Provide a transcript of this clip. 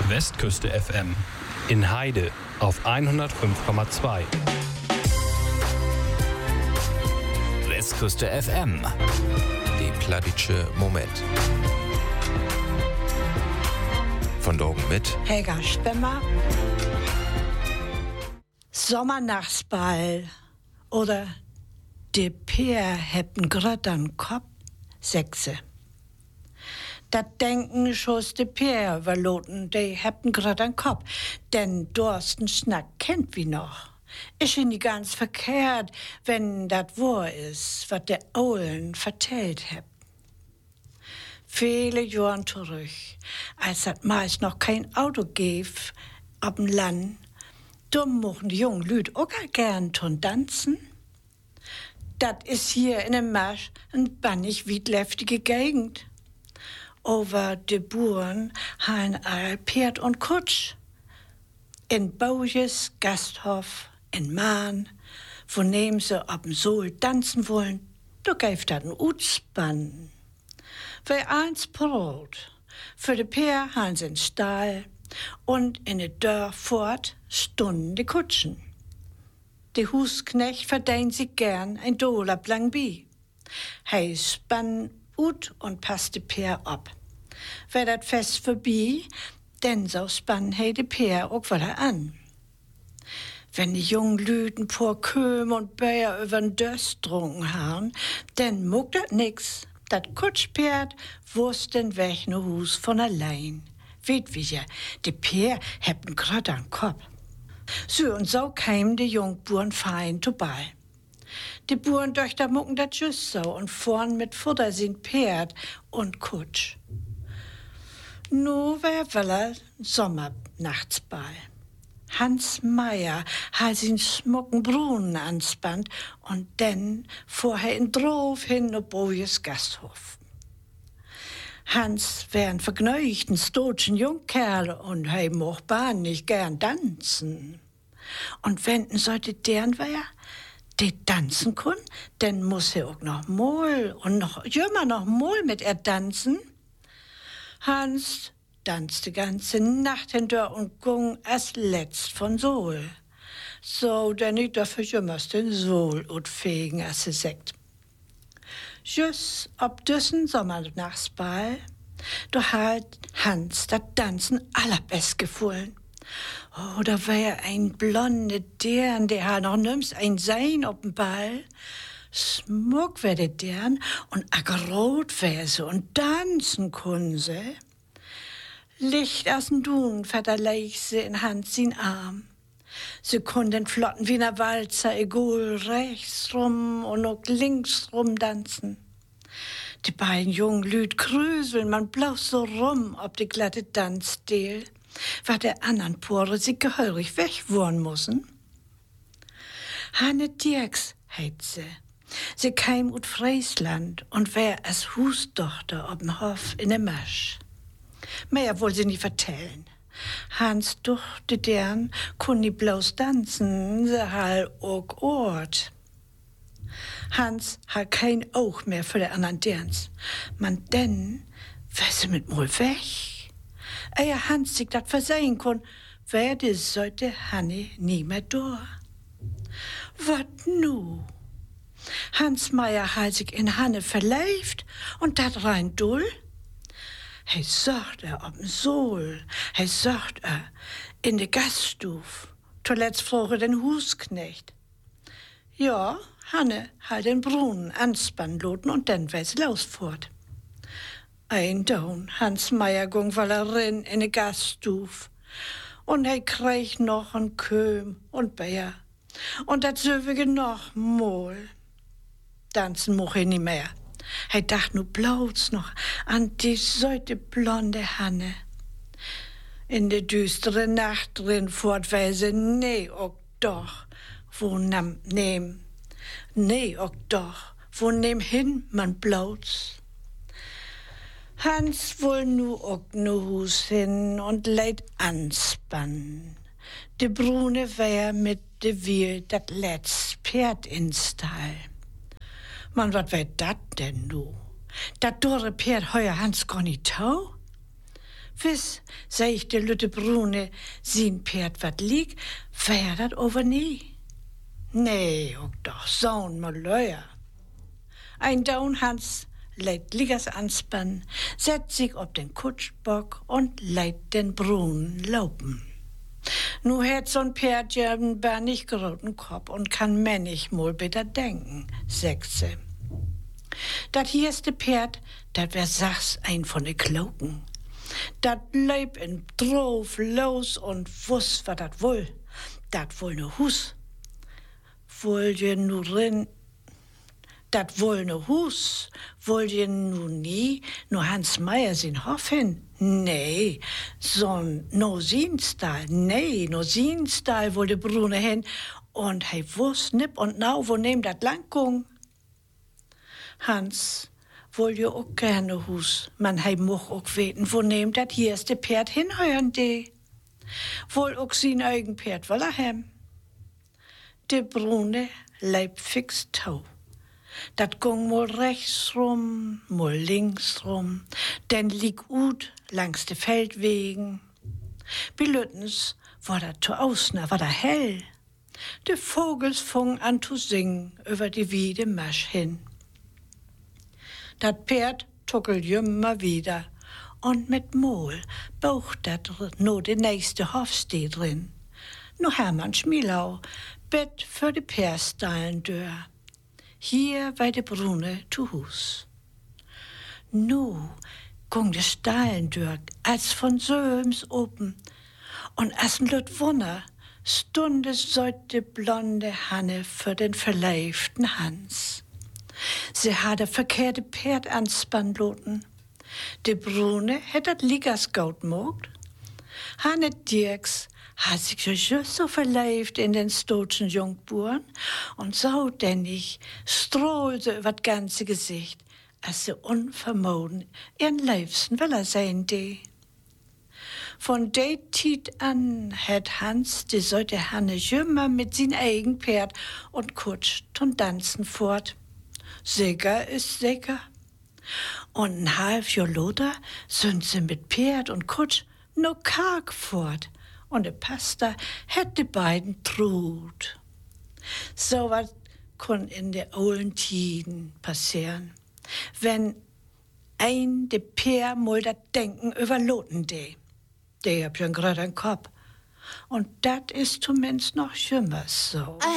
Westküste FM in Heide auf 105,2. Westküste FM, die plattdeutsche Moment. Von Drogen mit Helga Spemmer. Sommernachtsball oder de Peer heb'n grad an Kopf, Sechse. Dat denken scho's de Peer überloten, de heb'n grad an Kopf, denn Dorsten Schnack kennt wie noch. Ist ihn nicht ganz verkehrt, wenn dat wahr is, wat der Oulen vertellt heb. Viele Jahren zurück, als dat meist noch kein Auto gäf ab'm Land, da mochten die jungen Lüd auch gern tun tanzen. Dat is hier in dem Marsch ein bannig wiedleftige Gegend. Over de Buren han all Pferd und Kutsch. In Baujes Gasthof, in Mahn, wo nehmen sie ab'm Sol tanzen wollen, da gäf dat ein Utspann. Für eins Brot, für de Peer han sie in Stall und in de Dörr fort stunden die Kutschen. De Husknecht verdient sich gern ein Dollar blang bi. Hei spann ut und passt de Peer ab. Wär dat Fest vorbei, denn so spann hei de Peer auch wieder an. Wenn die jungen Lüden por Köm und Beier übern Döst drunken haben, denn muck dat nix. Dat Kutschpferd wusst den Weg no Hus von allein. Weet wie ja, de Peer heb'n grad an Kopf. So und so kämen die Jungburen fein vorbei. Die Burentöchter mucken dat just so und vorn mit Futter sind Pferd und Kutsch. Nu wär weller Sommernachtsball. Hans Meier hat sin schmucken Brunnen anspannt und denn vorher in Drof hin ob Bojes Gasthof. Hans wär ein vergnügten, stotschen Jungkerl und hei moch bahn nicht gern tanzen. Und wenn'n sollte deren wär, die tanzen kun, denn muss er auch noch mal und noch jümmer noch mal mit er tanzen. Hans tanzte ganze Nacht hindurch und gung erst letzt von Sol. So, denn ich dafür jümmers den Sol ut fegen, als sie sagt. Just ob düssen Sommernachtsball, da hat Hans dat Tanzen allerbest gefühlen. Oh, da wär ein blonde Dern, der hat noch nimmst ein Sein ob'n Ball. Smuck wär de Dern und agerot wär sie und tanzen kun sie. Licht aus'n Dun verderleich sie in Hans sin Arm. Sie kunden flotten wie ne Walzer, egal rechts rum und auch links rum tanzen. Die beiden jungen Lüd krüseln, man blaust so rum ob die glatte Tanzdeel, war der anderen Pore sie gehörig wegwurren mussen. Hanne Dirks heit sie. Sie käm ut Friesland und wär als Husdochter ob'n Hof in dem Masch. Mehr woll sie nie vertellen. Hans duchte deren, kun nie bloß tanzen, se hall ook Ort. Hans hat kein Auge mehr für die anderen Derns. Man denn, wär sie mit mol weg. Eher Hans sich dat versehen kun, wär de sollte Hanne nie mehr da. Wat nu? Hans Meier hat sich in Hanne verleibt und dat rein dull. Hei sagt ob'n Sol, hei sagt in de Gaststuf. Zuletzt vroge den Husknecht. Ja, Hanne hat den Brunnen anspannen loten und dann wär sie los fort. Ein Down, Hans Meier gung wallerin in de Gaststuf. Und hei krieg noch en Köm und Bär. Und dat söwige noch mol. Tanzen moch nie mehr. Hij dacht nu bloß noch an die solche blonde Hanne. In de düstere Nacht drin fortweise, nee, ook doch, wo nehm, nee, ook doch, wo nehm hin, man bloß. Hans wohl nu ook nu Hus hin und leid anspannen. De Brune wär mit de Wiel dat letzt Pferd in Stall. Man, wat wär dat denn nu? Dat dorre Pferd heuer Hans gar nicht tau? Wiss, ich de Lütte Brune, sin Pferd wat lieg, wär dat over nie. Nee, ook doch so'n Malöer. Ein Daunhans leidt Liggers anspann, setzt sich op den Kutschbock und leidt den Brunnen laupen. Nu hätt so'n Pferd ja einen bernig großen Kopf und kann männig mal bitter denken, sagt sie. Dat hierste Pferd, dat wär sachs ein von de Kloken. Dat leib in Drof los und wuss, wat dat woll. Dat woll ne Hus. Woll je nu rin, dat woll ne Hus. Woll je nu nie, nu Hans Meier sin Hof hin. Nee, so'n Nosinstal, nee, Nosinstal woll de Brune hin. Und hei wuss nipp und nau, wo nehm dat lang gung. Hans woll je ook gerne Hus, man hei moch ook weten, wo nehm dat hierste Pferd hinhören de. Wohl ook sin eigen Pferd woll hem. De Brune leib fix tau. Dat gung mal rechts rum, mal links rum, denn lieg ut langs de Feldwegen. Bilüttens war dat to ausner, war da hell. De Vogels fungen an zu singen über die Wiede Masch hin. Dat Pferd tuckelt jümmer wieder und mit Mol baucht dat no de nächste Hofsteh drin. No Hermann Schmielau, Bett für de Pärstalen dör. Hier bei de Brune zu Hus. Nu gung de Stalen dör als von Söms oben und as'n Lüt Wunner stunde sollt de blonde Hanne für den verleiften Hans. Sie hatte verkehrte Pferd anspann loten. De Brune hätt dat Liggers gaut mogt. Hanne Dirks hat sich just so verleift in den stotschen Jungburen und saudennig strohlte über das ganze Gesicht, als sie unvermoden ihren Leifsten Weller sein de. Von de Tiet an hätt Hans die sollte Hanne jümmer mit sin eigen Pferd und kutscht und tanzen fort. Sicher ist sicher. Und ein halb Jahr loder sind sie mit Pferd und Kutsch no karg fort. Und der Pastor hätt die beiden trut. So was kann in der olden Tiden passieren, wenn ein de Pär mal dat Denken überloten de. Der hab schon grad einen Kopf. Und dat ist zumindest noch schlimmer so.